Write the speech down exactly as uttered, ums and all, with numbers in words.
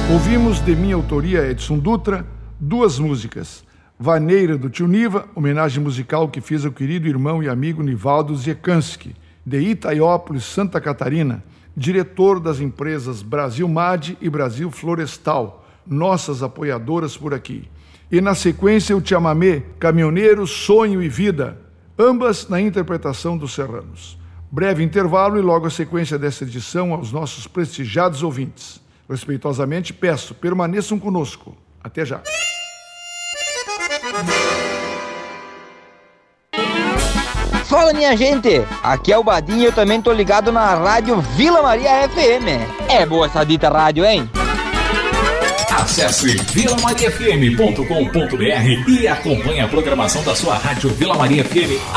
Ouvimos de minha autoria, Edson Dutra, duas músicas. Vaneira, do Tio Niva, homenagem musical que fiz ao querido irmão e amigo Nivaldo Ziekanski, de Itaiópolis, Santa Catarina, diretor das empresas Brasil Mad e Brasil Florestal, nossas apoiadoras por aqui. E na sequência o chamamé Caminhoneiro, Sonho e Vida, ambas na interpretação dos serranos. Breve intervalo e logo a sequência dessa edição aos nossos prestigiados ouvintes. Respeitosamente peço, permaneçam conosco. Até já. Fala, minha gente, aqui é o Badinho, eu também tô ligado na rádio Vila Maria F M. É boa essa dita rádio, hein? Acesse vila maria f m ponto com ponto b r e acompanhe a programação da sua rádio Vila Maria F M